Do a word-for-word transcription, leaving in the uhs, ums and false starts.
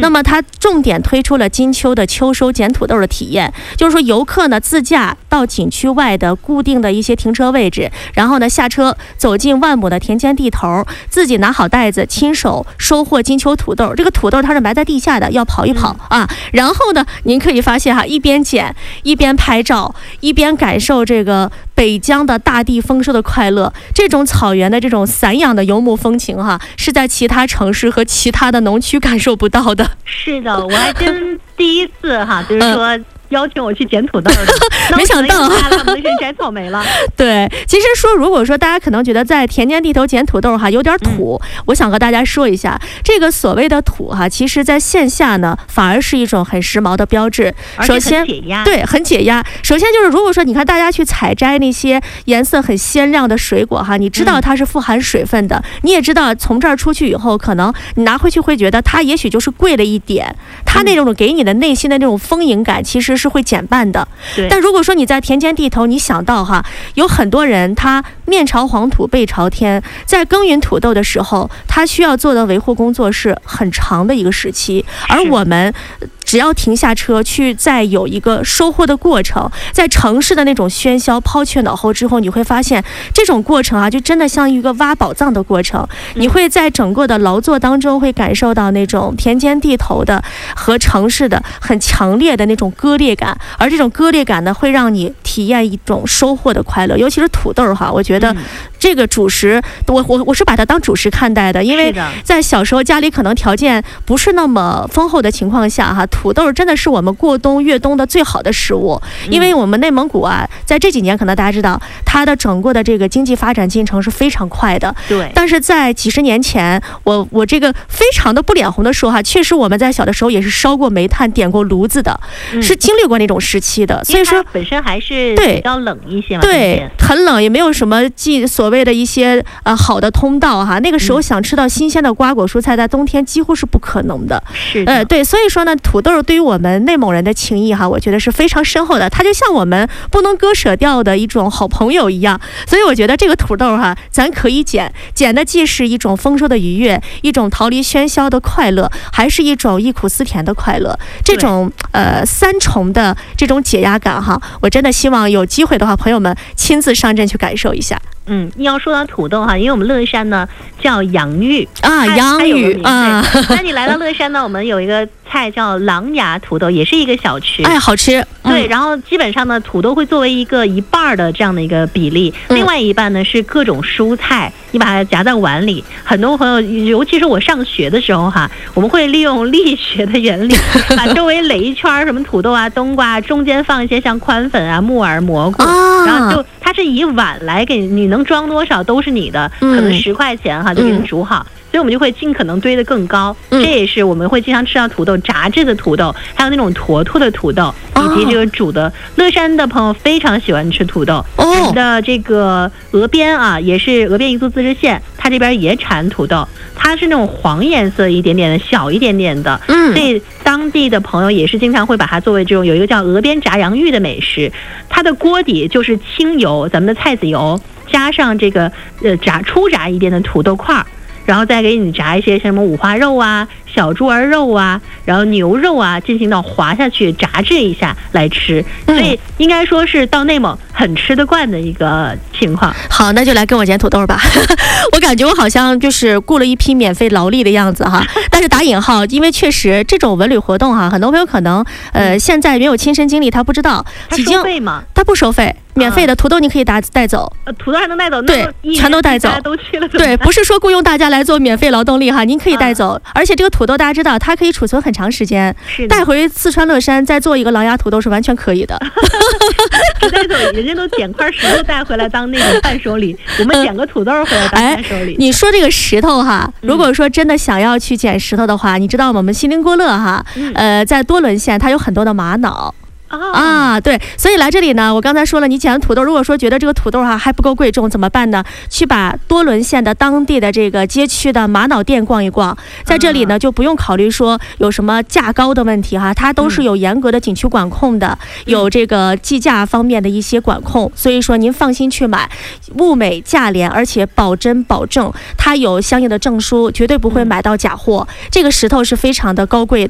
那么它重点推出了金秋的秋收捡土豆的体验，就是说游客呢自驾到景区外的固定的一些停车位置，然后呢下车走进万亩的田间地头，自己拿好袋子，亲手收获金秋土豆。这个土豆它是埋在地下的，要跑一跑、嗯、啊。然后呢，您可以发现哈，一边捡一边拍照，一边感受这个北疆的大地丰收的快乐。这种草原的这种散养的游牧风情哈，是在其他城市和其他的农区感受不到的。 是的，我还真第一次哈，就是说、嗯邀请我去捡土豆的， 没想到啊，我们先摘草莓了。 对，其实说如果说大家可能觉得在田间地头捡土豆哈有点土、嗯，我想和大家说一下，这个所谓的土哈，其实在线下呢反而是一种很时髦的标志。首先，对，很解压。首先就是如果说你看大家去采摘那些颜色很鲜亮的水果哈，你知道它是富含水分的，嗯、你也知道从这儿出去以后，可能你拿回去会觉得它也许就是贵了一点，它那种给你的内心的那种丰盈感，其实是会减半的。但如果说你在田间地头，你想到哈，有很多人他面朝黄土背朝天，在耕耘土豆的时候，他需要做的维护工作是很长的一个时期，而我们只要停下车去，再有一个收获的过程，在城市的那种喧嚣抛却脑后之后，你会发现这种过程啊，就真的像一个挖宝藏的过程。你会在整个的劳作当中，会感受到那种田间地头的和城市的很强烈的那种割裂感，而这种割裂感呢，会让你体验一种收获的快乐。尤其是土豆哈，我觉得这个主食，我我我是把它当主食看待的，因为在小时候家里可能条件不是那么丰厚的情况下哈，土豆真的是我们过冬越冬的最好的食物。因为我们内蒙古啊，在这几年可能大家知道，它的整个的这个经济发展进程是非常快的。 对。 但是在几十年前，我我这个非常的不脸红的说哈，确实我们在小的时候也是烧过煤炭、点过炉子的，嗯、是经历过那种时期的。所以说本身还是比较冷一些嘛。 对，很冷，也没有什么进所谓的一些呃好的通道哈。那个时候想吃到新鲜的瓜果蔬菜，在冬天几乎是不可能的。 是的。 呃，对，所以说呢，土豆对于我们内蒙人的情谊哈，我觉得是非常深厚的，它就像我们不能割舍掉的一种好朋友一样。所以我觉得这个土豆哈，咱可以捡，捡的既是一种丰收的愉悦，一种逃离喧嚣的快乐，还是一种忆苦思甜的快乐。这种呃三重的这种解压感哈，我真的希望有机会的话，朋友们亲自上阵去感受一下。 嗯，你要说到土豆哈，因为我们乐山呢叫洋芋啊，洋芋啊。 那你来到乐山呢，我们有一个菜叫狼牙土豆，也是一个小吃。 哎，好吃。 对，嗯、然后基本上呢，土豆会作为一个一半的这样的一个比例，嗯、另外一半呢是各种蔬菜，你把它夹在碗里。很多朋友，尤其是我上学的时候哈，我们会利用力学的原理，把周围垒一圈什么土豆啊、冬瓜，中间放一些像宽粉啊、木耳、蘑菇，啊、然后就它是以碗来给你能装多少都是你的，可能十块钱哈就给你煮好。嗯，所以我们就会尽可能堆得更高，嗯、这也是我们会经常吃到土豆炸制的土豆，还有那种坨坨的土豆，以及这个煮的。乐山的朋友非常喜欢吃土豆，哦、我们的这个峨边啊，也是峨边彝族自治县，它这边也产土豆，它是那种黄颜色一点点的，小一点点的，嗯，所以当地的朋友也是经常会把它作为这种有一个叫峨边炸洋芋的美食，它的锅底就是清油，咱们的菜籽油加上这个呃炸初炸一遍的土豆块儿。然后再给你炸一些什么五花肉啊、小猪儿肉啊，然后牛肉啊，进行到滑下去炸制一下来吃，所以应该说是到内蒙很吃得惯的一个情况。 好，那就来跟我捡土豆吧。我感觉我好像就是雇了一批免费劳力的样子哈，但是打引号，因为确实这种文旅活动哈，很多朋友可能呃现在没有亲身经历，他不知道。 它收费吗？ 它不收费。免费的土豆你可以带带走， 呃，土豆还能带走， 对，全都带走， 大家都去了， 对，不是说雇佣大家来做免费劳动力哈，您可以带走，嗯、而且这个土豆大家知道，它可以储存很长时间，带回四川乐山再做一个狼牙土豆是完全可以的。 带走，人家都捡块石头带回来当那个伴手礼，我们捡个土豆回来当伴手礼。 哎、你说这个石头哈，如果说真的想要去捡石头的话，嗯、你知道吗？我们锡林郭勒哈，嗯、呃，在多伦县它有很多的玛瑙。啊，对，所以来这里呢，我刚才说了，你捡土豆，如果说觉得这个土豆哈还不够贵重，怎么办呢？去把多伦县的当地的这个街区的玛瑙店逛一逛，在这里呢就不用考虑说有什么价高的问题哈，它都是有严格的景区管控的，有这个计价方面的一些管控，所以说您放心去买，物美价廉，而且保真保证，它有相应的证书，绝对不会买到假货。这个石头是非常的高贵的。